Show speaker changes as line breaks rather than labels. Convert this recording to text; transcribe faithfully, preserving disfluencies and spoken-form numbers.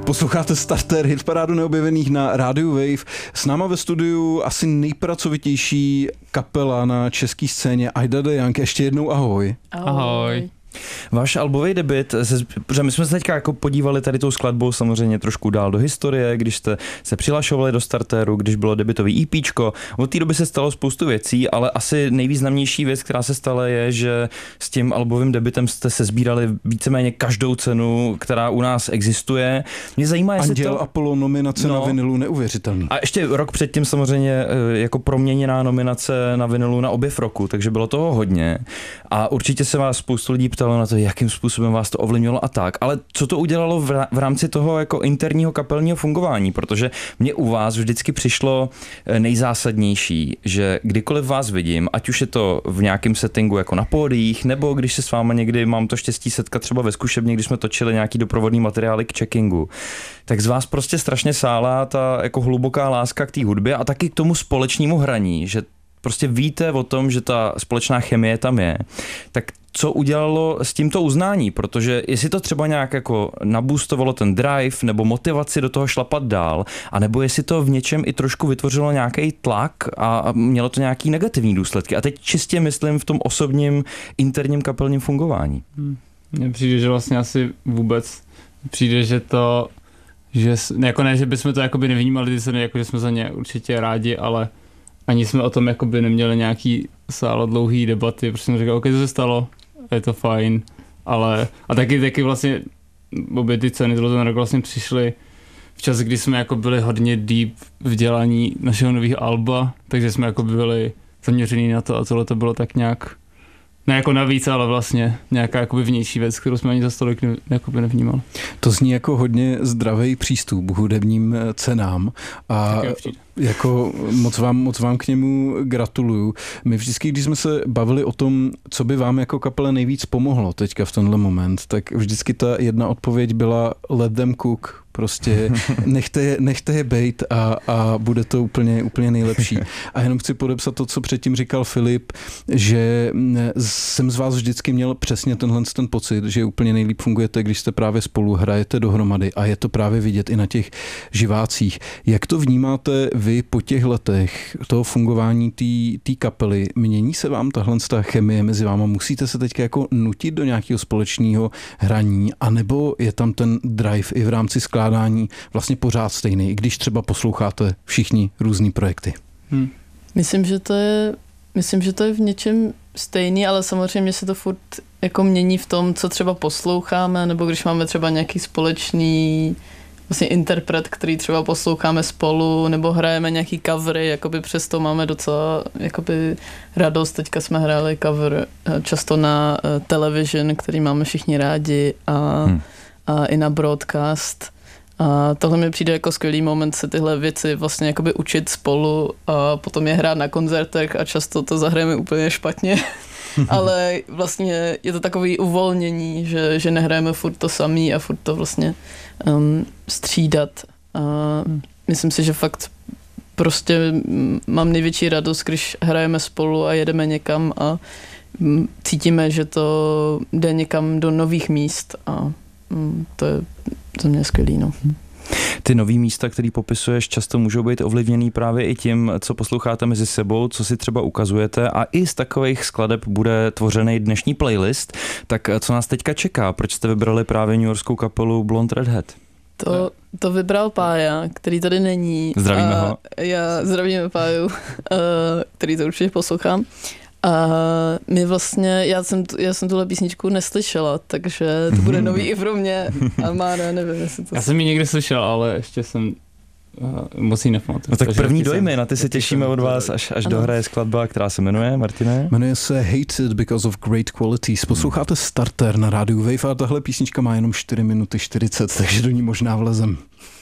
Posloucháte Starter, hitparádu neobjevených na rádiu Wave. S náma ve studiu asi nejpracovitější kapela na české scéně Ida the Young. Ještě jednou ahoj.
Ahoj.
Váš albový debut, protože my jsme se teďka jako podívali tady tou skladbou samozřejmě trošku dál do historie, když jste se přihlašovali do Starteru, když bylo debutový EPčko. Od té doby se stalo spoustu věcí, ale asi nejvýznamnější věc, která se stala, je, že s tím albovým debutem jste se sbírali víceméně každou cenu, která u nás existuje. Mě zajímá, jestli
Anděl
to...
Apollo, nominace no. na vinilu, neuvěřitelný.
A ještě rok předtím samozřejmě jako proměněná nominace na vinilu na objev roku, takže bylo toho hodně. A určitě se vás spoustu lidí ptalo na to, jakým způsobem vás to ovlivnilo a tak. Ale co to udělalo v rámci toho jako interního kapelního fungování? Protože mě u vás vždycky přišlo nejzásadnější, že kdykoliv vás vidím, ať už je to v nějakém settingu jako na pódiích, nebo když se s váma někdy mám to štěstí setkat třeba ve zkušebně, když jsme točili nějaký doprovodný materiály k checkingu, tak z vás prostě strašně sálá ta jako hluboká láska k té hudbě a taky k tomu společnému hraní, že prostě víte o tom, že ta společná chemie tam je. Tak co udělalo s tímto uznání? Protože jestli to třeba nějak jako nabůstovalo ten drive nebo motivaci do toho šlapat dál, anebo jestli to v něčem i trošku vytvořilo nějaký tlak a mělo to nějaký negativní důsledky. A teď čistě myslím v tom osobním interním kapelním fungování.
Mně přijde, že vlastně asi vůbec přijde, že to, že jako ne, že bychom to jakoby nevnímali ty ceny, jako že jsme za ně určitě rádi, ale ani jsme o tom jakoby neměli nějaký sálo dlouhý debaty, protože jsem říkal, ok, to se stalo, je to fajn, ale a taky, taky vlastně obě ty ceny tohle ten rok vlastně přišly v čas, kdy jsme jako byli hodně deep v dělání našeho nového alba, takže jsme jako byli zaměření na to a tohle to bylo tak nějak, ne jako navíc, ale vlastně nějaká jakoby vnější věc, kterou jsme ani za stolik ne, jakoby nevnímali.
To zní jako hodně zdravý přístup k hudebním cenám a jako moc vám, moc vám k němu gratuluju. My vždycky, když jsme se bavili o tom, co by vám jako kapele nejvíc pomohlo teďka v tenhle moment, tak vždycky ta jedna odpověď byla let them cook. Prostě nechte je, nechte je bejt a, a bude to úplně, úplně nejlepší. A jenom chci podepsat to, co předtím říkal Filip, že jsem z vás vždycky měl přesně tenhle ten pocit, že úplně nejlíp fungujete, když jste právě spolu hrajete dohromady a je to právě vidět i na těch živácích. Jak to vnímáte vy po těch letech toho fungování té kapely? Mění se vám tahle ta chemie mezi váma? Musíte se teďka jako nutit do nějakého společného hraní, anebo je tam ten drive i v rámci skládání vlastně pořád stejný, i když třeba posloucháte všichni různý projekty?
Hmm. Myslím, že to je, myslím, že to je v něčem stejný, ale samozřejmě se to furt jako mění v tom, co třeba posloucháme, nebo když máme třeba nějaký společný vlastně interpret, který třeba posloucháme spolu, nebo hrajeme nějaký covery, jakoby přesto máme docela jakoby radost. Teďka jsme hráli cover často na television, který máme všichni rádi a, hmm. a i na broadcast. A tohle mi přijde jako skvělý moment se tyhle věci vlastně jakoby učit spolu a potom je hrát na koncertech a často to zahrajeme úplně špatně. Ale vlastně je to takový uvolnění, že, že nehrajeme furt to samý a furt to vlastně um, střídat. A myslím si, že fakt prostě mám největší radost, když hrajeme spolu a jedeme někam a cítíme, že to jde někam do nových míst a um, to je za mě skvělý, no.
Ty nový místa, který popisuješ, často můžou být ovlivněný právě i tím, co posloucháte mezi sebou, co si třeba ukazujete a i z takových skladeb bude tvořený dnešní playlist. Tak co nás teďka čeká? Proč jste vybrali právě newyorskou kapelu Blonde Redhead?
To, to vybral Pája, který tady není.
Zdravíme ho.
Já zdravíme Páju, který to určitě poslouchám. A my vlastně, já jsem, já jsem tuhle písničku neslyšela, takže to bude nový i pro mě. A má, ne, nevím, jestli to...
Já jsem ji někdy slyšel, ale ještě jsem uh, moc ji nepamatuju.
No tak první dojmy, na ty se těšíme od vás, až, až dohraje skladba, která se jmenuje, Martine?
Jmenuje se Hated Because of Great Qualities. Posloucháte Starter na rádiu Wave a tahle písnička má jenom čtyři minuty čtyřicet, takže do ní možná vlezem.